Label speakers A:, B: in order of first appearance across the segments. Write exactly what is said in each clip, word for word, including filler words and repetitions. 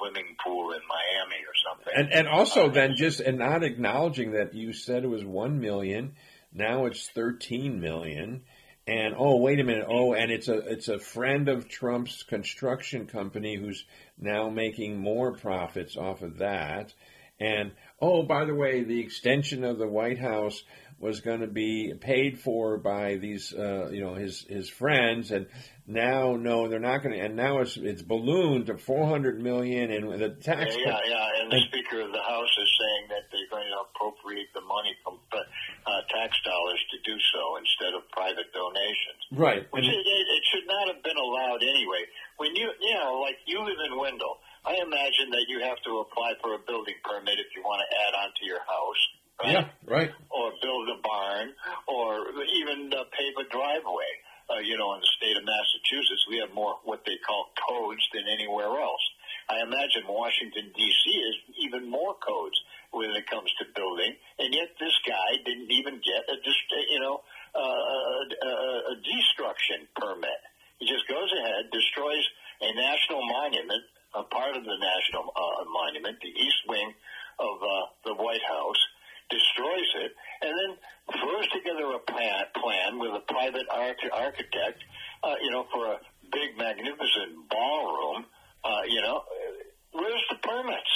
A: swimming pool in Miami or something.
B: And and also
A: uh,
B: then just and not acknowledging that you said it was one million, now it's thirteen million, and oh wait a minute, oh and it's a it's a friend of Trump's construction company who's now making more profits off of that, and oh by the way, the extension of the White House was going to be paid for by these, uh, you know, his his friends, and now no, they're not going to. And now it's it's ballooned to four hundred million, and the tax.
A: Yeah, yeah, yeah. And the Speaker of the House is saying that they're going to appropriate the money from uh, tax dollars to do so instead of private donations.
B: Right.
A: Which it, it, it should not have been allowed anyway. When you, you know, like you live in Wendell, I imagine that you have to apply for a building permit if you want to add on to your house. Right?
B: Yeah, right.
A: Or build a barn, or even uh, pave a driveway. Uh, you know, in the state of Massachusetts, we have more what they call codes than anywhere else. I imagine Washington, D C is even more codes when it comes to building, and yet this guy didn't even get a, you know, uh, a, a destruction permit. He just goes ahead, destroys a national monument, a part of the national uh, monument, the east wing of uh, the White House, destroys it, and then throws together a plan, plan with a private arch- architect, uh, you know, for a big, magnificent ballroom. Uh, you know, where's the permits?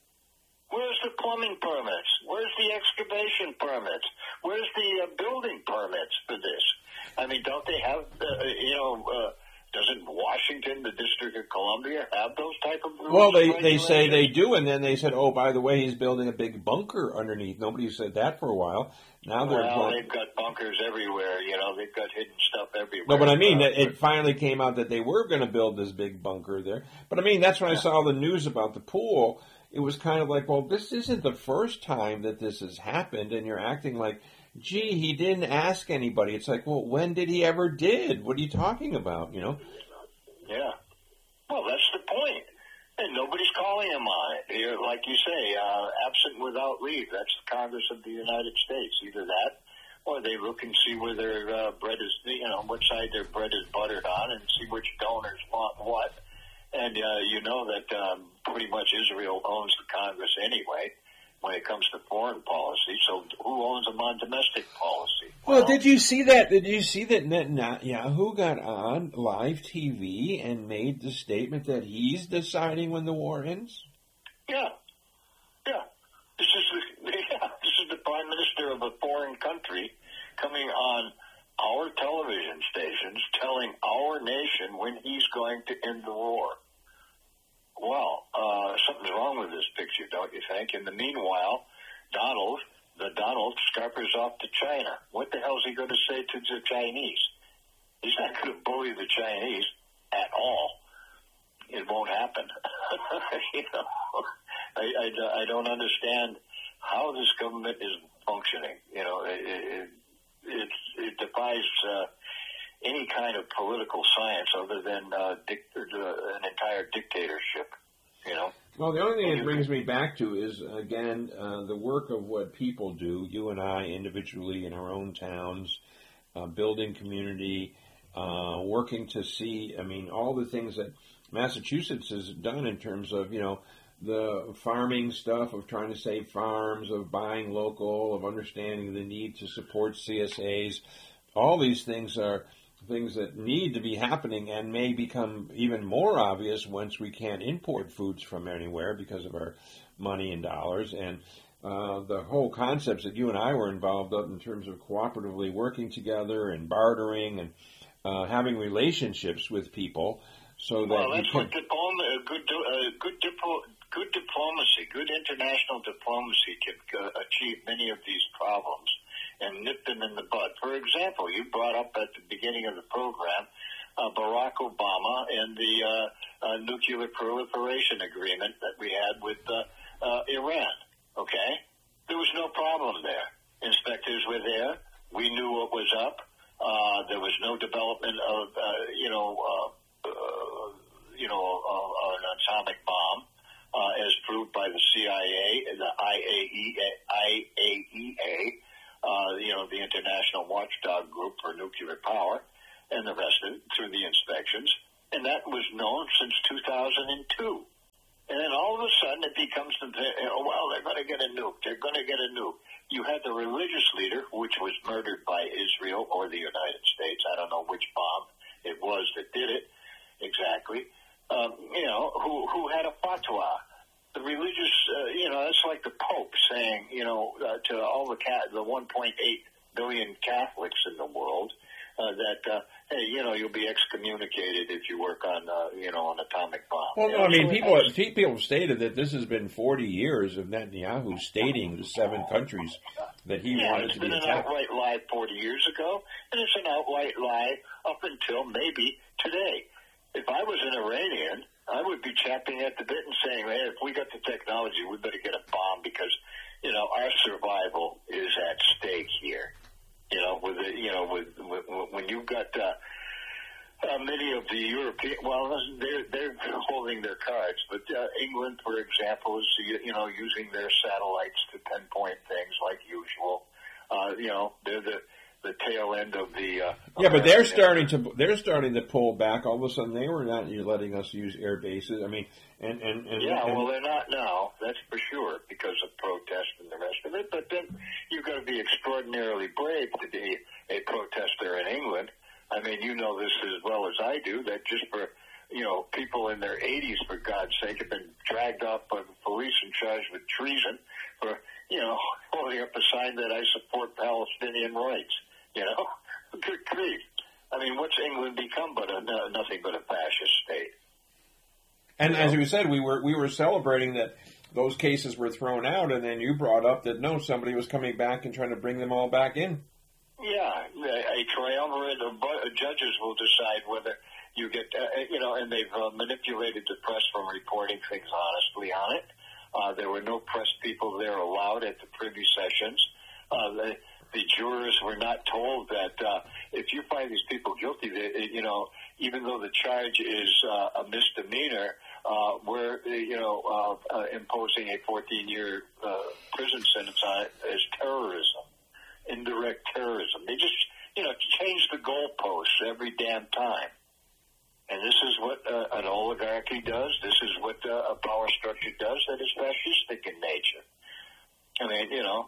A: Where's the plumbing permits? Where's the excavation permits? Where's the uh, building permits for this? I mean, don't they have, uh, you know, uh, doesn't Washington, the District of Columbia, have those type of rules?
B: Well, they, they say they do, and then they said, oh, by the way, he's building a big bunker underneath. Nobody said that for a while. Now they're
A: well,
B: going...
A: they've got bunkers everywhere. You know, they've got hidden stuff everywhere.
B: No, but I mean,
A: uh,
B: it, it finally came out that they were going to build this big bunker there. But I mean, that's when I saw the news about the pool. It was kind of like, well, this isn't the first time that this has happened, and you're acting like, gee, he didn't ask anybody. It's like, well, when did he ever did? What are you talking about, you know?
A: Yeah. Well, that's the point. And nobody's calling him on it. You're, like you say, uh, absent without leave. That's the Congress of the United States. Either that, or they look and see where their uh, bread is, you know, what side their bread is buttered on, and see which donors want what. And uh, you know that um, pretty much Israel owns the Congress anyway when it comes to foreign policy. So who owns them on domestic policy?
B: Well, well did you see that? Did you see that Netanyahu got on live T V and made the statement that he's deciding when the war ends?
A: Yeah, yeah. This is the, yeah, this is the prime minister of a foreign country coming on our television stations telling our nation when he's going to end the war. Well, uh, something's wrong with this picture, don't you think? In the meanwhile, Donald, the Donald, scarpers off to China. What the hell is he going to say to the Chinese? He's not going to bully the Chinese at all. It won't happen. you know, I, I, I don't understand how this government is functioning. You know, it, it, it, it defies uh, any kind of political science other than uh, dic- uh, an entire dictatorship, you know.
B: Well, the only thing it brings me back to is, again, uh, the work of what people do, you and I individually in our own towns, uh, building community, uh, working to see, I mean, all the things that Massachusetts has done in terms of, you know, the farming stuff, of trying to save farms, of buying local, of understanding the need to support C S As. All these things are things that need to be happening and may become even more obvious once we can't import foods from anywhere because of our money and dollars. And uh, the whole concepts that you and I were involved in in terms of cooperatively working together and bartering and uh, having relationships with people so that
A: well, that's
B: you can...
A: what diploma, good, uh, good, diplo- good diplomacy, good international diplomacy can uh, achieve many of these problems and nip them in the bud. For example, you brought up at the beginning of the program uh, Barack Obama and the uh, uh, nuclear proliferation agreement that we had with uh, uh, Iran, okay? There was no problem there. Inspectors were there. We knew what was up. Uh, there was no development of, uh, you know, uh, uh, you know, uh, an atomic bomb, uh, as proved by the C I A and the I A E A, I A E A, uh, you know, the International Watchdog Group for Nuclear Power, and the rest of it through the inspections. And that was known since two thousand two. And then all then it becomes, the, oh, well, they're going to get a nuke. They're going to get a nuke. You had the religious leader, which was murdered by Israel or the United States. I don't know which bomb it was that did it exactly. Um, you know, who who had a fatwa. The religious, uh, you know, that's like the Pope saying, you know, uh, to all the cat, the one point eight billion Catholics in the world, uh, that, uh, hey, you know, you'll be excommunicated if you work on, uh, you know, an atomic bomb.
B: Well,
A: you
B: no,
A: know?
B: I mean,
A: So
B: people
A: that's-
B: people have stated that this has been forty years of Netanyahu stating the seven countries that he
A: Yeah,
B: wanted
A: it's
B: to
A: been
B: be
A: an
B: attacked.
A: outright lie forty years ago, and it's an outright lie up until maybe today. If I was an Iranian, I would be chapping at the bit and saying, hey, if we got the technology, we better get a bomb because, you know, our survival is at stake here. You know, with the, you know, with, with when you've got uh, uh, many of the European, well, they're they're holding their cards, but uh, England, for example, is you know using their satellites to pinpoint things like usual. Uh, you know, they're the the tail end of the. Uh,
B: Yeah, but they're
A: American-
B: starting to they're starting to pull back. All of a sudden, they were not letting us use air bases. I mean, and and, and
A: Yeah,
B: and,
A: well, they're not now. That's for sure because of protest and the rest of it. But then you've got to be extraordinarily brave to be a protester in England. I mean, you know this as well as I do. That just for you know people in their eighties, for God's sake, have been dragged off by the police and charged with treason for you know holding up a sign that I support Palestinian rights. You know, good grief. I mean, what's England become but a, no, nothing but a fascist state?
B: and as you said, we were we were celebrating that those cases were thrown out, and then you brought up that no, somebody was coming back and trying to bring them all back in.
A: Yeah, a, a triumvirate of bu- judges will decide whether you get, uh, you know, and they've uh, manipulated the press from reporting things honestly on it. Uh, there were no press people there allowed at the privy sessions. Uh, the, the jurors were not told that uh, if you find these people guilty, they, you know, even though the charge is uh, a misdemeanor, uh, we're, you know, uh, uh, imposing a fourteen-year uh, prison sentence on it as terrorism. Indirect terrorism. They just, you know, change the goalposts every damn time. And this is what uh, an oligarchy does. This is what uh, a power structure does that is fascistic in nature. I mean, you know,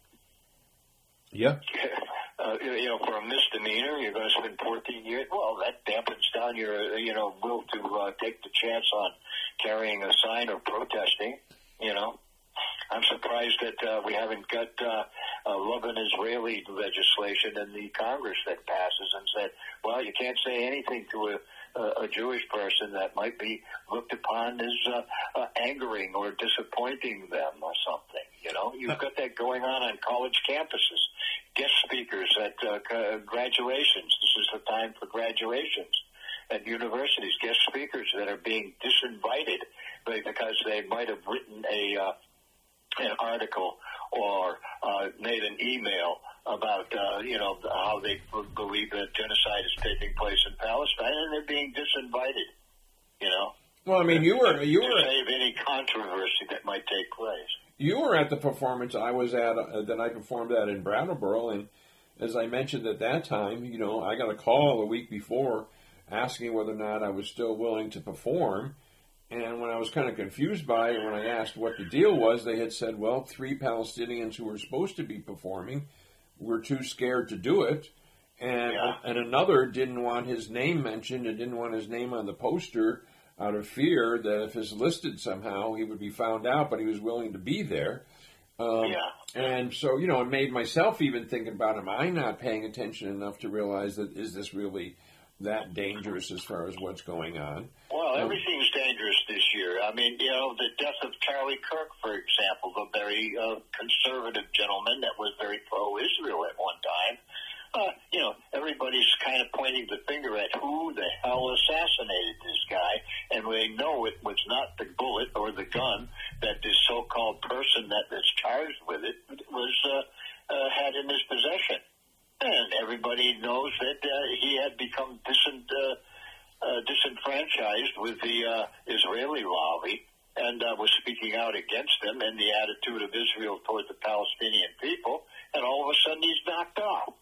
B: Yeah.
A: uh, you know, for a misdemeanor, you're going to spend fourteen years. Well, that dampens down your, you know, will to uh, take the chance on carrying a sign or protesting, you know. I'm surprised that uh, we haven't got uh, uh, love and Israeli legislation in the Congress that passes and said, well, you can't say anything to a, a, a Jewish person that might be looked upon as uh, uh, angering or disappointing them or something. You know, you've got that going on on college campuses. Guest speakers at uh, graduations. This is the time for graduations at universities. Guest speakers that are being disinvited because they might have written a uh, an article or uh, made an email about, uh, you know, how they believe that genocide is taking place in Palestine, and they're being disinvited, you know.
B: Well, I mean, you were you
A: to
B: were
A: save any controversy that might take place.
B: you were at the performance I was at uh, that I performed at in Brattleboro, and as I mentioned at that time, you know, I got a call a week before asking whether or not I was still willing to perform. And when I was kind of confused by it, when I asked what the deal was, they had said, well, three Palestinians who were supposed to be performing were too scared to do it. And,
A: Yeah.
B: and another didn't want his name mentioned and didn't want his name on the poster out of fear that if it's listed somehow, he would be found out, but he was willing to be there. Um,
A: Yeah.
B: And so, you know, it made myself even think about, am I not paying attention enough to realize that is this really that dangerous as far as what's going on?
A: Well,
B: Um,
A: everything's dangerous this year. I mean, you know, the death of Charlie Kirk, for example, the very uh, conservative gentleman that was very pro-Israel at one time. Uh, you know, everybody's kind of pointing the finger at who the hell assassinated this guy, and they know it was not the bullet or the gun that this so-called person that is charged with it was uh, uh, had in his possession. And everybody knows that uh, he had become disin- uh, uh, disenfranchised with the uh, Israeli lobby and uh, was speaking out against them and the attitude of Israel toward the Palestinian people, and all of a sudden he's knocked off.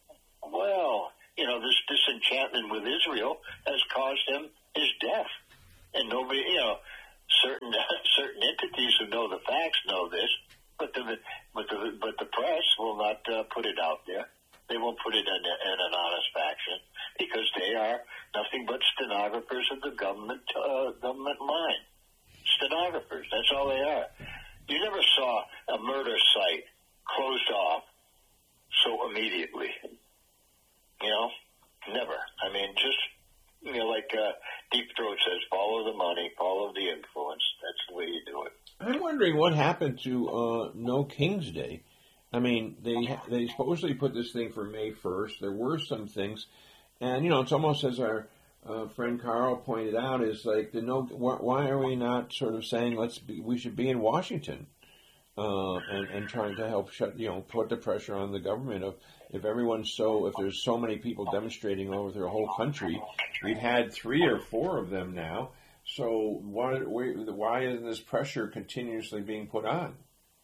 A: Well, you know, this disenchantment with Israel has caused him his death. And nobody, you know, certain certain entities who know the facts know this, but the but the but the press will not uh, put it out there. They won't put it in, in an honest fashion because they are nothing but stenographers of the government uh, government mind. Stenographers. That's all they are. You never saw a murder site closed off so immediately. You know, never. I mean, just, you know, like uh, Deep Throat says, follow the money, follow the influence. That's the way you do it.
B: I'm wondering what happened to uh, No King's Day. I mean, they they supposedly put this thing for May first. There were some things, and, you know, it's almost as our uh, friend Carl pointed out, is like, the no. Why are we not sort of saying let's be, we should be in Washington uh, and and trying to help shut, you know, put the pressure on the government of, if everyone's so, if there's so many people demonstrating over their whole country, we've had three or four of them now. So why why isn't this pressure continuously being put on?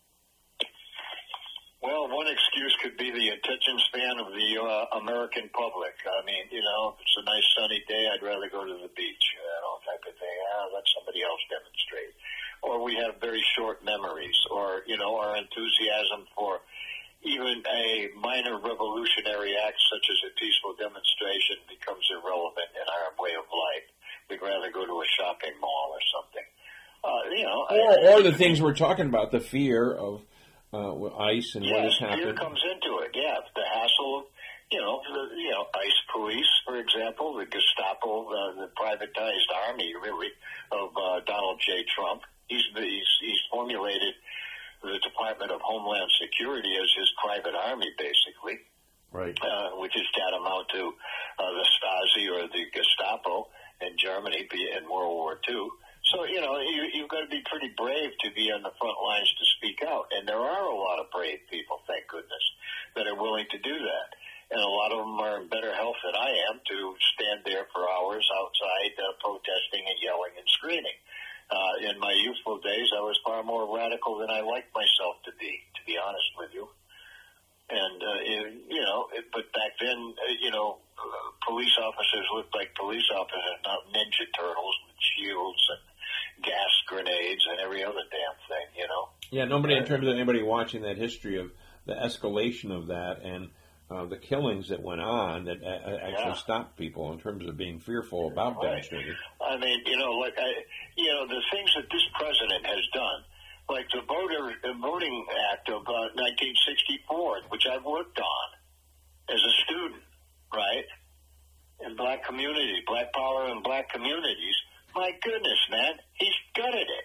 A: Well, one excuse could be the attention span of the uh, American public. I mean, you know, if it's a nice sunny day, I'd rather go to the beach, you know, type of thing. Ah, let somebody else demonstrate. Or we have very short memories, or, you know, our enthusiasm for even a minor revolutionary act such as a peaceful demonstration becomes irrelevant in our way of life. We'd rather go to a shopping mall or something. Uh, you know,
B: or,
A: I,
B: or the things we're talking about, the fear of uh, ICE and
A: yes,
B: what has happened.
A: Fear comes into it. Yeah, the hassle of, you know, the, you know, ICE police, for example, the Gestapo, uh, the privatized army, really, of uh, Donald J. Trump. He's he's he's formulated the Department of Homeland Security as his private army, basically,
B: right?
A: Uh, which is tantamount to uh, the Stasi or the Gestapo in Germany in World War Two. So, you know, you, you've got to be pretty brave to be on the front lines to speak out. And there are a lot of brave people, thank goodness, that are willing to do that. And a lot of them are in better health than I am to stand there for hours outside uh, protesting and yelling and screaming. Uh, in my youthful days, I was far more radical than I liked myself to be, to be honest with you. And, uh, you know, but back then, uh, you know, uh, police officers looked like police officers, not Ninja Turtles with shields and gas grenades and every other damn thing, you know.
B: Yeah, nobody, in terms of anybody watching that history of the escalation of that and uh, the killings that went on that uh, actually yeah. stopped people in terms of being fearful about
A: right.
B: demonstrating.
A: I mean, you know, like, I, you know, the things that this president has done, like the voter the Voting Act of uh, nineteen sixty-four, which I worked on as a student, right, in black communities, black power in black communities. My goodness, man, he's gutted it.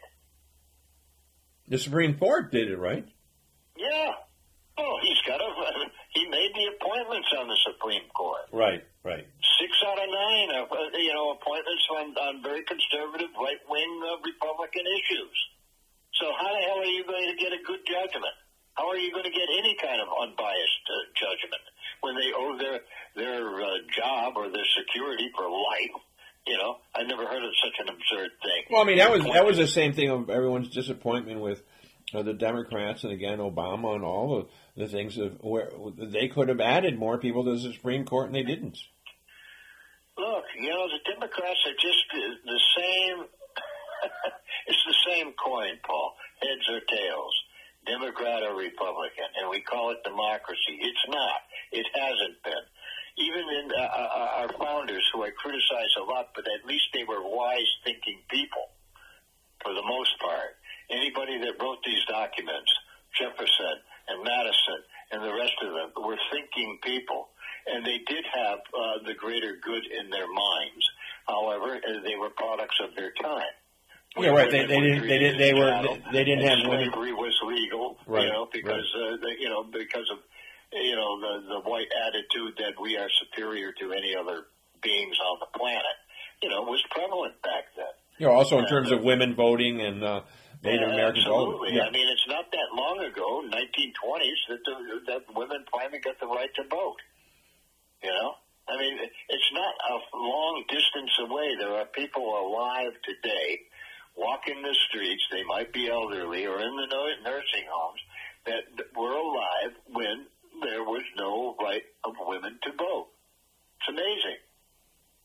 B: The Supreme Court did it, right?
A: Yeah. Oh, he's got a. He made the appointments on the Supreme Court.
B: Right, right.
A: Six out of nine, are, you know, appointments on, on very conservative, right-wing uh, Republican issues. So how the hell are you going to get a good judgment? How are you going to get any kind of unbiased uh, judgment when they owe their their uh, job or their security for life? You know, I never heard of such an absurd thing.
B: Well, I mean, that was that was the same thing of everyone's disappointment with uh, the Democrats and again Obama and all the, the things of where they could have added more people to the Supreme Court and they didn't.
A: Look, you know, the Democrats are just the same. It's the same coin, Paul. Heads or tails, Democrat or Republican, and we call it democracy. It's not. It hasn't been. Even in uh, our founders, who I criticize a lot, but at least they were wise-thinking people, for the most part. Anybody that wrote these documents, Jefferson and Madison and the rest of them, were thinking people. And they did have uh, the greater good in their minds. However, they were products of their time.
B: Yeah, right. They, they didn't. They didn't. They were. They didn't have
A: slavery was legal,
B: right,
A: you know, because
B: right.
A: uh, they, you know because of you know the the white attitude that we are superior to any other beings on the planet. You know, was prevalent back then.
B: You know, also in
A: and,
B: terms
A: uh,
B: of women voting and uh, Native
A: yeah,
B: American
A: absolutely.
B: voting. Yeah.
A: I mean, it's not that long ago, nineteen twenties, that the, that women finally got the right to vote. You know, I mean, it's not a long distance away. There are people alive today, walking the streets. They might be elderly or in the nursing homes that were alive when there was no right of women to vote. It's amazing.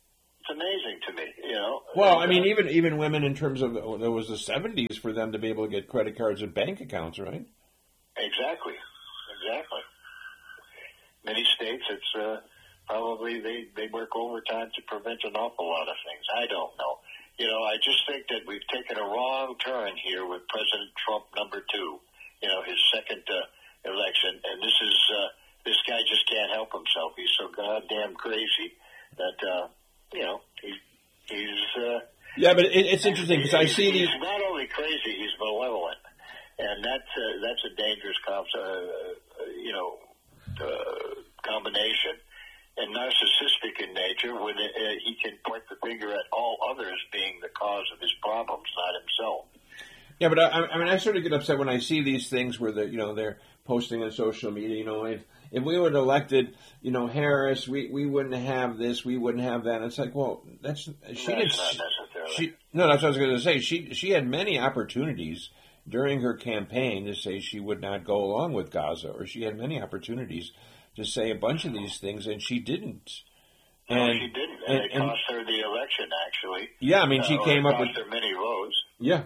A: it's amazing to me, you know.
B: Well, I mean, even even women in terms of, there was the seventies for them to be able to get credit cards and bank accounts, right?
A: Exactly, exactly. Many states, it's uh, probably they, they work overtime to prevent an awful lot of things. I don't know. You know, I just think that we've taken a wrong turn here with President Trump number two, you know, his second uh, election. And this is, uh, this guy just can't help himself. He's so goddamn crazy that, uh, you know, he, he's... Uh,
B: yeah, but it, it's interesting because I see
A: he's
B: these...
A: He's not only crazy, he's malevolent. And that's, uh, that's a dangerous, comp- uh, you know, uh, combination. And narcissistic in nature, when it, uh, he can point the finger at all others being the cause of his problems, not himself.
B: Yeah, but I, I mean, I sort of get upset when I see these things where the, you know, they're posting on social media. You know, if if we would have elected, you know, Harris, we, we wouldn't have this, we wouldn't have that. And it's like, well, that's she
A: that's
B: didn't.
A: Not necessarily.
B: She, no, that's what I was going to say. She she had many opportunities during her campaign to say she would not go along with Gaza, or she had many opportunities to say a bunch of these things, and she didn't.
A: And, no, she didn't, and, and it cost her the election, actually.
B: Yeah, I mean, she
A: uh,
B: came
A: it
B: up
A: cost
B: with
A: her many votes.
B: Yeah,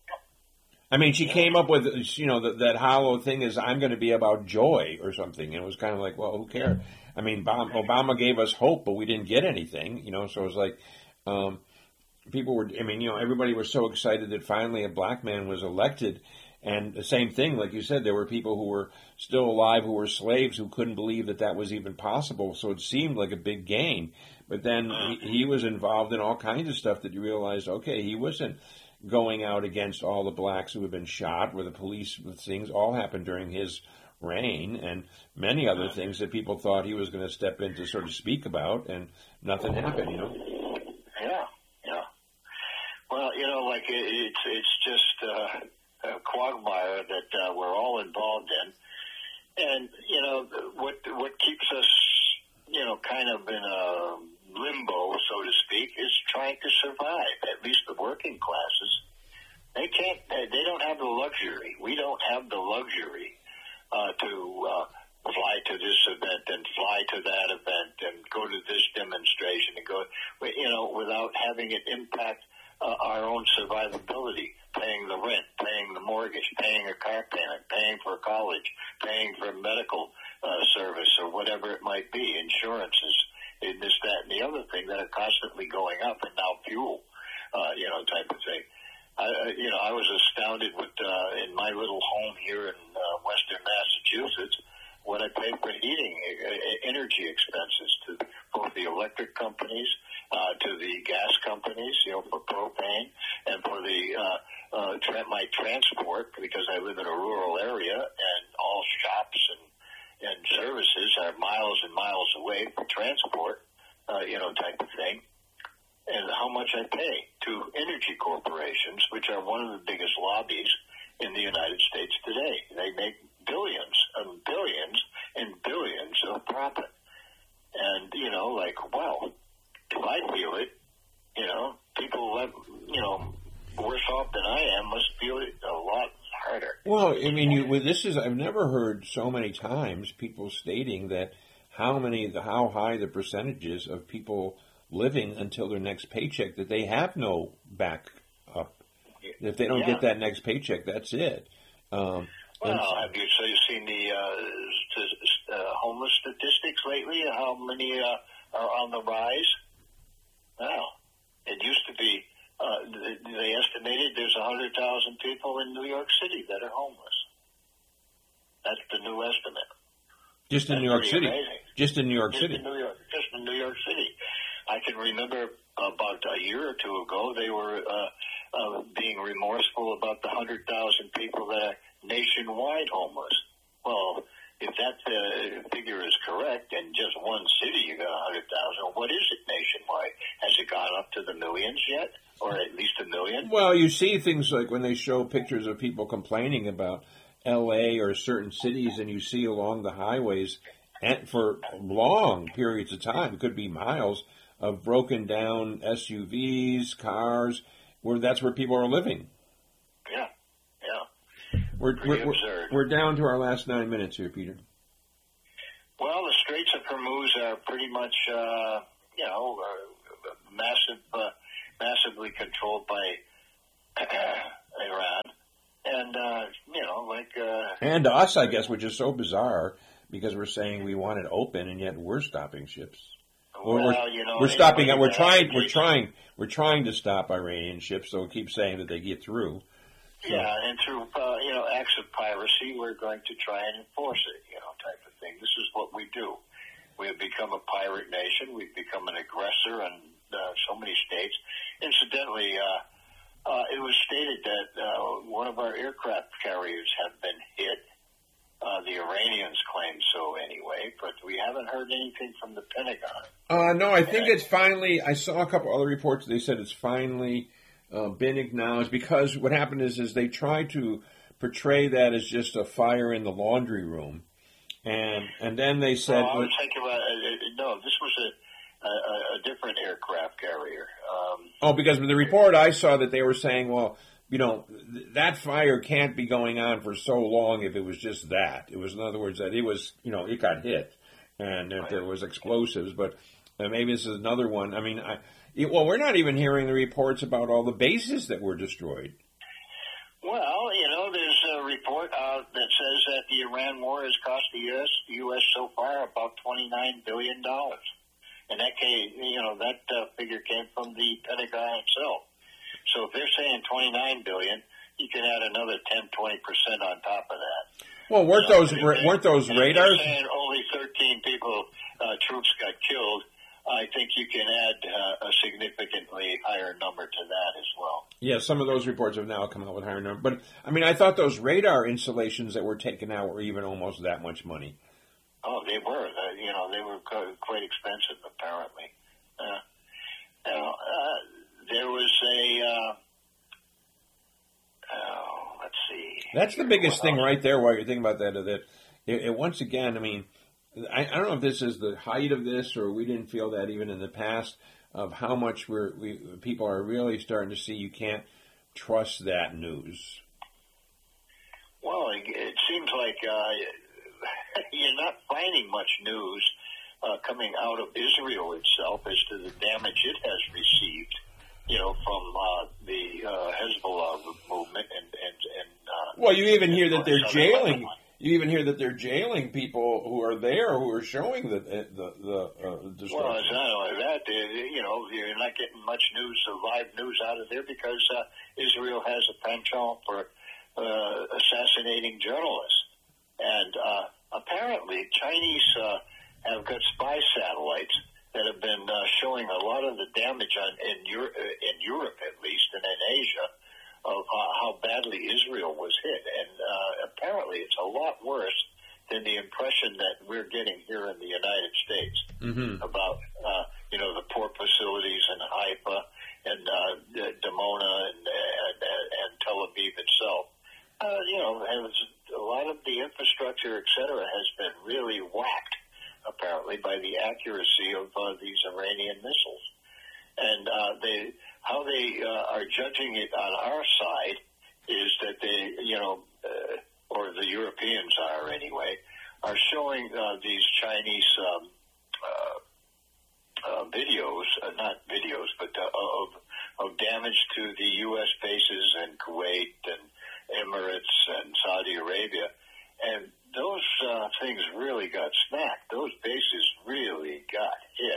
B: I mean, she
A: yeah.
B: came up with, you know, that, that hollow thing is, I'm going to be about joy or something, and it was kind of like, well, who cares? I mean, Obama gave us hope, but we didn't get anything, you know. So it was like, um, people were, I mean, you know, everybody was so excited that finally a black man was elected. And the same thing, like you said, there were people who were still alive who were slaves who couldn't believe that that was even possible. So it seemed like a big gain. But then he, he was involved in all kinds of stuff that you realized, okay, he wasn't going out against all the blacks who had been shot, where the police things all happened during his reign, and many other things that people thought he was going to step in to sort of speak about, and nothing happened, you know?
A: Yeah, yeah. Well, you know, like it, it's, it's just... Uh... a quagmire that uh, we're all involved in. And, you know, what what keeps us, you know, kind of in a limbo, so to speak, is trying to survive, at least the working classes. They can't, they don't have the luxury. We don't have the luxury uh, to uh, fly to this event and fly to that event and go to this demonstration and go, you know, without having it impact uh, our own survivability. Paying the rent, paying the mortgage, paying a car payment, paying for college, paying for medical uh, service or whatever it might be, insurances, and this, that, and the other thing that are constantly going up, and now fuel, uh, you know, type of thing. I, you know, I was astounded with, uh, in my little home here in uh, western Massachusetts, what I paid for heating, uh, energy expenses to both the electric companies, uh, to the gas companies, you know, for propane, and for the uh, uh, tra- my transport, because I live in a rural area, and all shops and, and services are miles and miles away for transport, uh, you know, type of thing. And how much I pay to energy corporations, which are one of the biggest lobbies in the United States today. They make billions and billions and billions of profit. And, you know, like, wow, if I feel it, you know, people that, you know, worse off than I am must feel it a lot harder.
B: Well, I mean, you, well, this is, I've never heard so many times people stating that how many, the, how high the percentages of people living until their next paycheck, that they have no backup. If they don't
A: yeah.
B: get that next paycheck, that's it. Um,
A: well, so, have you so you've seen the uh, st- uh, homeless statistics lately? How many uh, are on the rise? Wow. It used to be, uh, they estimated there's one hundred thousand people in New York City that are homeless. That's the new estimate.
B: Just in
A: That's
B: New York City?
A: Amazing.
B: Just in New York
A: just
B: City?
A: In New York, just in New York City. I can remember about a year or two ago, they were uh, uh, being remorseful about the one hundred thousand people that are nationwide homeless. Well, if that uh, figure is correct, in just one city you got one hundred thousand, what is it nationwide? Has it gone up to the millions yet? Or at least a million?
B: Well, you see things like when they show pictures of people complaining about L A or certain cities, and you see along the highways and for long periods of time, it could be miles, of broken down S U Vs, cars, where that's where people are living.
A: Yeah, yeah.
B: We're, we're, we're, we're down to our last nine minutes here, Peter.
A: Well, the Straits of Hormuz are pretty much, uh, you know, uh, massive, uh, massively controlled by Iran, and uh, you know, like uh,
B: and us, I guess, which is so bizarre because we're saying we want it open, and yet we're stopping ships.
A: Well,
B: we're,
A: you know,
B: we're stopping.
A: anybody
B: We're
A: that
B: trying. We're
A: advocates-
B: trying. We're trying to stop Iranian ships. So we keep saying that they get through. So-
A: Yeah, and through uh, you know acts of piracy, we're going to try and enforce it, you know, type of thing. This is what we do. We have become a pirate nation. We've become an aggressor in uh, so many states. Incidentally, uh, uh, it was stated that uh, one of our aircraft carriers have been hit. Uh, the Iranians claim so anyway, but we haven't heard anything from the Pentagon.
B: Uh, no, I think it's finally. I saw a couple other reports. They said it's finally uh, been acknowledged because what happened is, is they tried to portray that as just a fire in the laundry room, and and then they said,
A: No, I was thinking about uh, no. This was a, a, a different aircraft carrier. Um,
B: oh, because with the report I saw that they were saying, well, you know, th- that fire can't be going on for so long if it was just that. It was, in other words, that it was, you know, it got hit, and if there was explosives, but uh, maybe this is another one. I mean, I, it, well, we're not even hearing the reports about all the bases that were destroyed.
A: Well, you know, there's a report out that says that the Iran war has cost the U S the U S so far about twenty-nine billion dollars. And that came, you know, that uh, figure came from the Pentagon itself. So if they're saying twenty-nine billion dollars, you can add another ten, twenty percent on top of that.
B: Well, weren't
A: You know,
B: those
A: if
B: ra-
A: they-
B: weren't those
A: if
B: radars?
A: They're saying only thirteen people, uh, troops got killed. I think you can add uh, a significantly higher number to that as well.
B: Yeah, some of those reports have now come out with higher numbers. But I mean, I thought those radar installations that were taken out were even almost that much money.
A: Oh, they were. Uh, you know, they were co- quite expensive, apparently. Uh, you know, uh, there was a. Uh, oh, let's see.
B: That's the biggest
A: What
B: thing
A: else?
B: right there. While you're thinking about that, that it, it, once again, I mean, I, I don't know if this is the height of this, or we didn't feel that even in the past, of how much we're, we people are really starting to see you can't trust that news.
A: Well, it, it seems like uh, you're not finding much news uh, coming out of Israel itself as to the damage it has received, you know, from uh, the uh, Hezbollah movement and and, and uh,
B: Well, you even hear that they're
A: Southern
B: jailing.
A: Lebanon.
B: You even hear that they're jailing people who are there who are showing the the the uh,
A: Well,
B: destruction.
A: it's not only that, they, you know, you're not getting much news, uh, live news out of there because uh, Israel has a penchant for uh, assassinating journalists. And uh, apparently Chinese uh, have got spy satellites that have been uh, showing a lot of the damage on, in, Euro- in Europe, at least, and in Asia, of uh, how badly Israel was hit. And uh, apparently it's a lot worse than the impression that we're getting here in the United States
B: Mm-hmm.
A: about, uh, you know, the port facilities in Haifa and uh, Dimona and, and, and Tel Aviv itself. Uh, you know, has, a lot of the infrastructure, et cetera, has been really whacked, apparently, by the accuracy of uh, these Iranian missiles. And uh, they, how they uh, are judging it on our side is that they, you know, uh, or the Europeans are anyway, are showing uh, these Chinese um, uh, uh, videos, uh, not videos, but uh, of of damage to the U S bases in Kuwait and Emirates and Saudi Arabia, and those uh, things really got smacked. Those bases really got hit,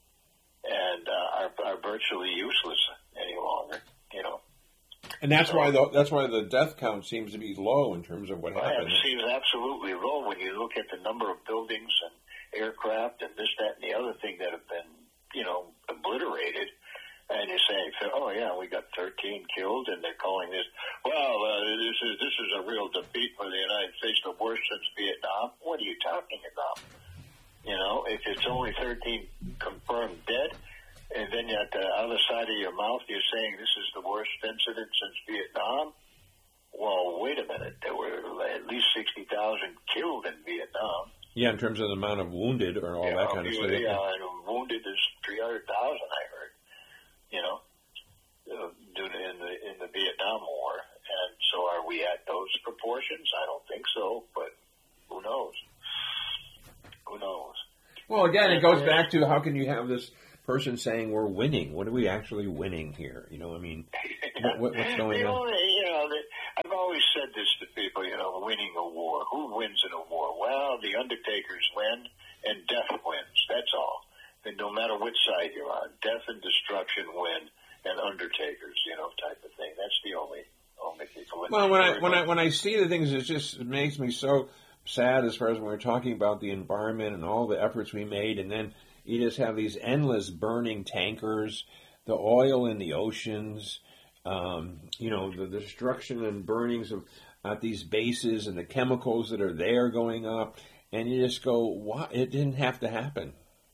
A: and uh, are, are virtually useless any longer. You know.
B: And that's why the that's why the death count seems to be low in terms of what happened.
A: It seems absolutely low when you look at the number of buildings and aircraft and this, that, and the other thing that have been, you know, obliterated. And you're saying, oh yeah, we got thirteen killed, and they're calling this, well, uh, this is this is a real defeat for the United States, the worst since Vietnam. What are you talking about? You know, if it's only thirteen confirmed dead, and then at the other side of your mouth you're saying this is the worst incident since Vietnam. Well, wait a minute. There were at least sixty thousand killed in Vietnam.
B: Yeah, in terms of the amount of wounded or all
A: yeah,
B: that kind of stuff.
A: Yeah, and wounded is three hundred thousand, I heard. You know, uh, due to in the in the Vietnam War, and so are we at those proportions? I don't think so, but who knows? Who knows?
B: Well, again, it goes back to how can you have this person saying we're winning. What are we actually winning here? You know, I mean, what, what, what's going
A: the
B: on?
A: Only, you know, the, I've always said this to people, you know, winning a war. Who wins in a war? Well, the Undertakers win and death wins. That's all. And no matter which side you're on, death and destruction win and Undertakers, you know, type of thing. That's the only only people.
B: Well, when I when I when I see the things, it just it makes me so sad as far as when we're talking about the environment and all the efforts we made, and then you just have these endless burning tankers, the oil in the oceans, um, you know, the destruction and burnings of at these bases and the chemicals that are there going up, and you just go, "What? It didn't have to happen."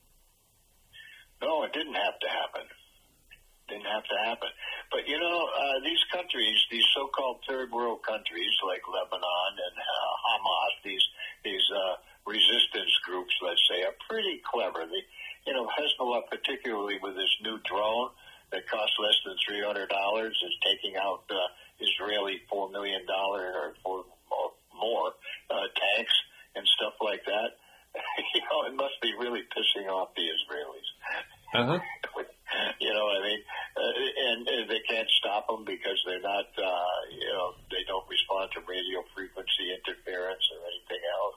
A: No, it didn't have to happen. Didn't have to happen. But, you know, uh, these countries, these so-called third world countries like Lebanon and uh, Hamas, these these uh, resistance groups, let's say, are pretty clever. They, you know, Hezbollah, particularly with this new drone that costs less than three hundred dollars, is taking out uh, Israeli four million dollars or, four, or more uh, tanks and stuff like that. You know, it must be really pissing off the Israelis.
B: Uh-huh.
A: You know what I mean? Uh, and, and they can't stop them because they're not, uh, you know, they don't respond to radio frequency interference or anything else.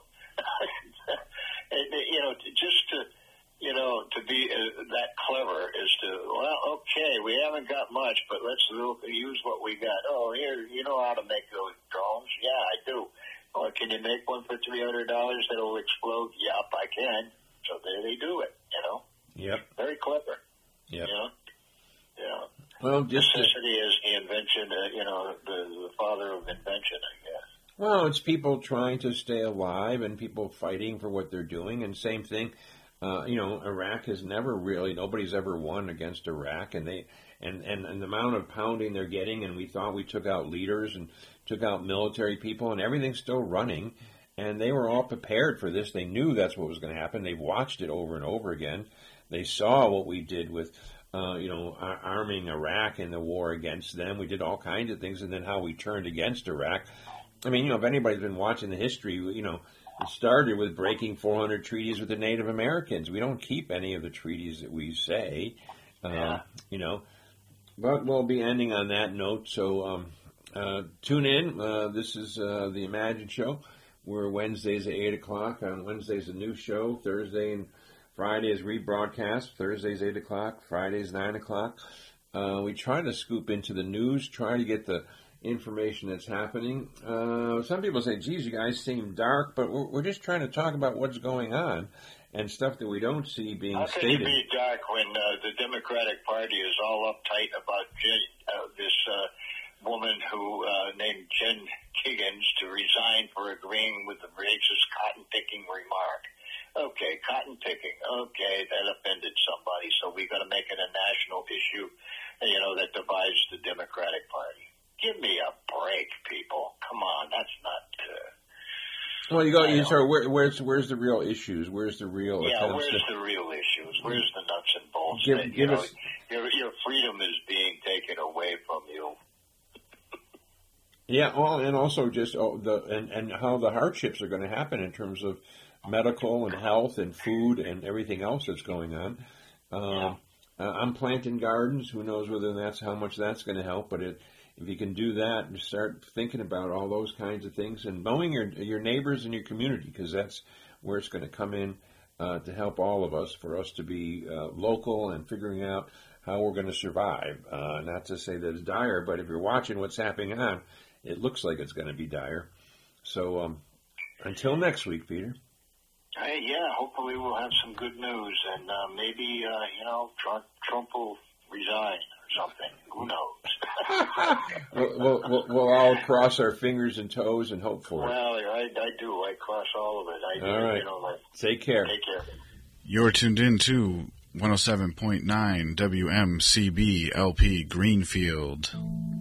A: And, you know, just to, you know, to be uh, that clever is to, well, okay, we haven't got much, but let's use what we got. Oh, here, you know how to make those drones? Yeah, I do. Well, can you make one for three hundred dollars that'll explode? Yep, I can. So there they do it, you know?
B: Yep.
A: Very clever.
B: Yep.
A: You know? Yeah.
B: Well, just
A: necessity is the invention, uh, you know, the, the father of invention, I guess.
B: Well, it's people trying to stay alive and people fighting for what they're doing. And same thing, uh, you know, Iraq has never really, nobody's ever won against Iraq. And they, and, and, and the amount of pounding they're getting, and we thought we took out leaders and took out military people, and everything's still running. And they were all prepared for this. They knew that's what was going to happen. They've watched it over and over again. They saw what we did with, uh, you know, arming Iraq in the war against them. We did all kinds of things, and then how we turned against Iraq. I mean, you know, if anybody's been watching the history, you know, it started with breaking four hundred treaties with the Native Americans. We don't keep any of the treaties that we say, uh, yeah. you know. But we'll be ending on that note. So um, uh, tune in. Uh, this is uh, the Imagine Show. We're Wednesdays at eight o'clock. On Wednesdays, a new show. Thursday and Friday is rebroadcast. Thursdays, eight o'clock. Fridays, nine o'clock. Uh, we try to scoop into the news, try to get the information that's happening. Uh, some people say, geez, you guys seem dark, but we're, we're just trying to talk about what's going on and stuff that we don't see being
A: How
B: stated.
A: can you be dark when uh, the Democratic Party is all uptight about Jen, uh, this uh, woman who uh, named Jen Higgins to resign for agreeing with the racist cotton-picking remark? Okay, cotton picking. Okay, that offended somebody, so we got to make it a national issue, you know, that divides the Democratic Party. Give me a break, people. Come on, that's not good.
B: Well, you go. You start. Where, where's where's the real issues? Where's the real?
A: Yeah, where's to, the real issues? Where's the nuts and bolts?
B: Give,
A: that, you
B: give
A: know,
B: us,
A: your your freedom is being taken away from you.
B: Yeah, well, and also just oh, the and, and how the hardships are going to happen in terms of medical and health and food and everything else that's going on. Um,
A: yeah.
B: uh, I'm planting gardens. Who knows whether that's how much that's going to help? But it, if you can do that and start thinking about all those kinds of things and knowing your your neighbors and your community, because that's where it's going to come in uh, to help all of us, for us to be uh, local and figuring out how we're going to survive. Uh, not to say that it's dire, but if you're watching what's happening on, it looks like it's going to be dire. So um, until next week, Peter.
A: Hey, yeah, hopefully we'll have some good news, and uh, maybe, uh, you know, Trump, Trump will resign or something. Who knows?
B: we'll, we'll, we'll, we'll all cross our fingers and toes and hope for it.
A: Well, I, I do. I cross all of it. I
B: all
A: do,
B: right.
A: You know, like,
B: take care.
A: Take care.
C: You're tuned in to one oh seven point nine W M C B L P Greenfield.